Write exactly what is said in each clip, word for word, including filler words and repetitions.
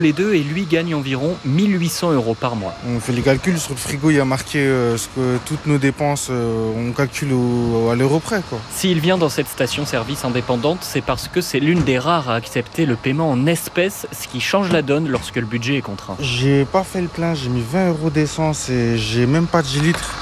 Les deux, et lui gagne environ mille huit cents euros par mois. On fait les calculs, sur le frigo il y a marqué euh, ce que toutes nos dépenses, euh, on calcule au, à l'euro près, quoi. S'il vient dans cette station-service indépendante, c'est parce que c'est l'une des rares à accepter le paiement en espèces, ce qui change la donne lorsque le budget est contraint. J'ai pas fait le plein, j'ai mis vingt euros d'essence et j'ai même pas de dix litres.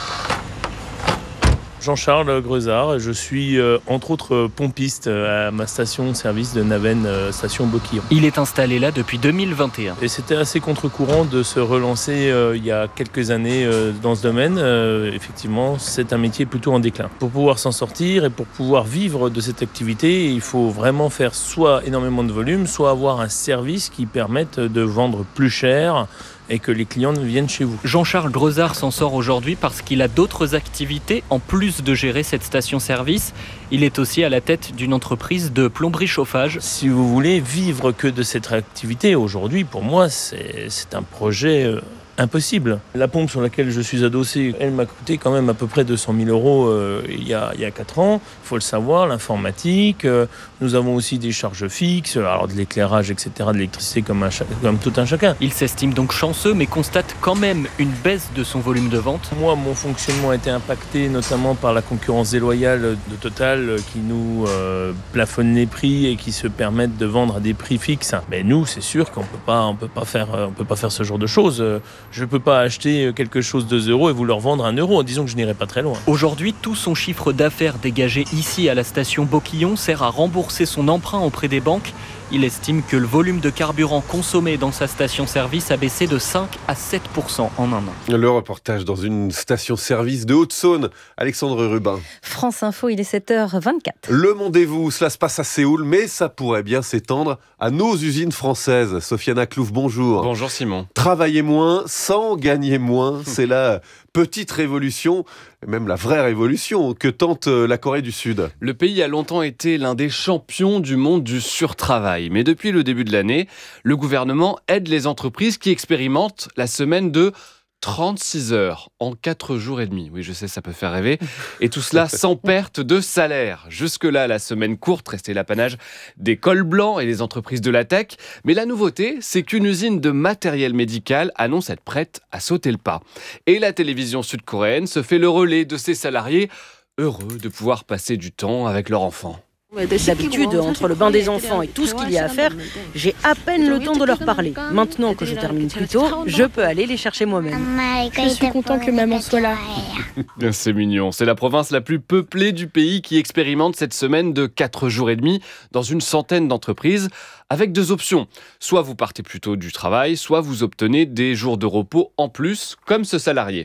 Jean-Charles Grezard, je suis euh, entre autres pompiste à ma station-service de Naven, euh, station Boquillon. Il est installé là depuis deux mille vingt et un. Et c'était assez contre-courant de se relancer euh, il y a quelques années euh, dans ce domaine. Euh, effectivement, c'est un métier plutôt en déclin. Pour pouvoir s'en sortir et pour pouvoir vivre de cette activité, il faut vraiment faire soit énormément de volume, soit avoir un service qui permette de vendre plus cher et que les clients viennent chez vous. Jean-Charles Grezard s'en sort aujourd'hui parce qu'il a d'autres activités en plus de gérer cette station-service. Il est aussi à la tête d'une entreprise de plomberie-chauffage. Si vous voulez vivre que de cette activité, aujourd'hui, pour moi, c'est, c'est un projet euh, impossible. La pompe sur laquelle je suis adossé, elle m'a coûté quand même à peu près deux cent mille euros euh, il y a, il y a quatre ans. Il faut le savoir, l'informatique. Euh, nous avons aussi des charges fixes, alors de l'éclairage, et cetera, de l'électricité comme, un, comme tout un chacun. Il s'estime donc chanceux, mais constate quand même une baisse de son volume de vente. Moi, mon fonctionnement a été impacté notamment par la concurrence déloyale de Total qui nous euh, plafonne les prix et qui se permettent de vendre à des prix fixes. Mais nous, c'est sûr qu'on peut pas, on peut pas faire, on peut pas faire ce genre de choses. Je ne peux pas acheter quelque chose de deux euros et vous le revendre à un euro. Disons que je n'irai pas très loin. Aujourd'hui, tout son chiffre d'affaires dégagé ici à la station Boquillon sert à rembourser son emprunt auprès des banques. Il estime que le volume de carburant consommé dans sa station-service a baissé de cinq à sept pour cent en un an. Le reportage dans une station-service de Haute-Saône. Alexandre Rubin. France Info, il est sept heures vingt-quatre. Le Mondez-vous, cela se passe à Séoul, mais ça pourrait bien s'étendre à nos usines françaises. Sofiane Aklouf, bonjour. Bonjour Simon. Travailler moins sans gagner moins, c'est la petite révolution, même la vraie révolution, que tente la Corée du Sud. Le pays a longtemps été l'un des champions du monde du surtravail. Mais depuis le début de l'année, le gouvernement aide les entreprises qui expérimentent la semaine de trente-six heures en quatre jours et demi. Oui, je sais, ça peut faire rêver. Et tout cela sans perte de salaire. Jusque-là, la semaine courte restait l'apanage des cols blancs et des entreprises de la tech. Mais la nouveauté, c'est qu'une usine de matériel médical annonce être prête à sauter le pas. Et la télévision sud-coréenne se fait le relais de ses salariés, heureux de pouvoir passer du temps avec leurs enfants. D'habitude, entre le bain des enfants et tout ce qu'il y a à faire, j'ai à peine le temps de leur parler. Maintenant que je termine plus tôt, je peux aller les chercher moi-même. Je suis content que maman soit là. C'est mignon. C'est la province la plus peuplée du pays qui expérimente cette semaine de quatre jours et demi dans une centaine d'entreprises avec deux options. Soit vous partez plus tôt du travail, soit vous obtenez des jours de repos en plus, comme ce salarié.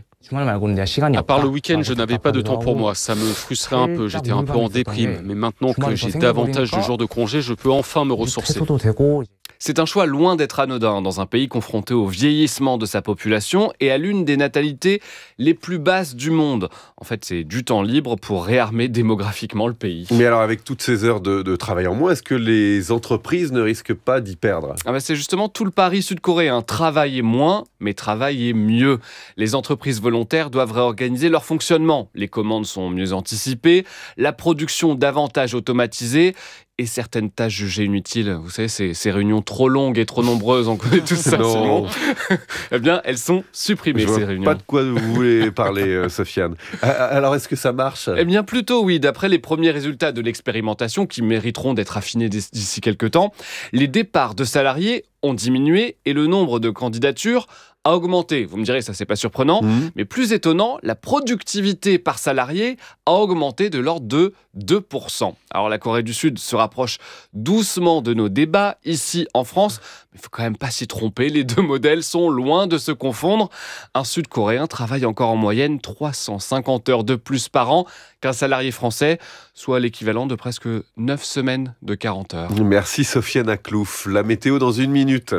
À part le week-end, je n'avais pas de temps pour moi. Ça me frustrait un peu, j'étais un peu en déprime. Mais maintenant que j'ai davantage de jours de congé, je peux enfin me ressourcer. C'est un choix loin d'être anodin dans un pays confronté au vieillissement de sa population et à l'une des natalités les plus basses du monde. En fait, c'est du temps libre pour réarmer démographiquement le pays. Mais alors, avec toutes ces heures de, de travail en moins, est-ce que les entreprises ne risquent pas d'y perdre ? Ah bah c'est justement tout le pari sud-coréen. Travailler moins, mais travailler mieux. Les entreprises volontaires doivent réorganiser leur fonctionnement. Les commandes sont mieux anticipées, la production davantage automatisée, et certaines tâches jugées inutiles, vous savez, ces, ces réunions trop longues et trop nombreuses, on connaît tout ça, non. Eh bien, elles sont supprimées, Je ces vois réunions. Pas de quoi vous voulez parler, euh, Sofiane. Alors, est-ce que ça marche ? Eh bien, plutôt oui. D'après les premiers résultats de l'expérimentation, qui mériteront d'être affinés d'ici quelques temps, les départs de salariés ont diminué et le nombre de candidatures a augmenté. Vous me direz, ça c'est pas surprenant, mmh. mais plus étonnant, la productivité par salarié a augmenté de l'ordre de deux pour cent. Alors la Corée du Sud se rapproche doucement de nos débats ici en France, mais il faut quand même pas s'y tromper, les deux modèles sont loin de se confondre. Un Sud-Coréen travaille encore en moyenne trois cent cinquante heures de plus par an qu'un salarié français, soit l'équivalent de presque neuf semaines de quarante heures. Merci Sofiane Aklouf. La météo dans une minute.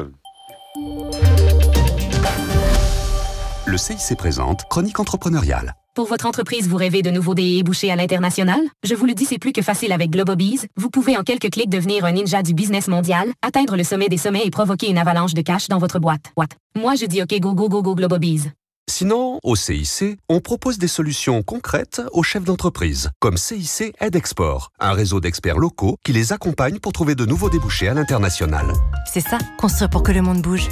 Le C I C présente Chronique entrepreneuriale. Pour votre entreprise, vous rêvez de nouveaux débouchés à l'international? Je vous le dis, c'est plus que facile avec Globobees. Vous pouvez en quelques clics devenir un ninja du business mondial, atteindre le sommet des sommets et provoquer une avalanche de cash dans votre boîte. What? Moi, je dis OK, go, go, go, go, Globobees. Sinon, au C I C, on propose des solutions concrètes aux chefs d'entreprise, comme C I C Aide Export, un réseau d'experts locaux qui les accompagne pour trouver de nouveaux débouchés à l'international. C'est ça, construire pour que le monde bouge.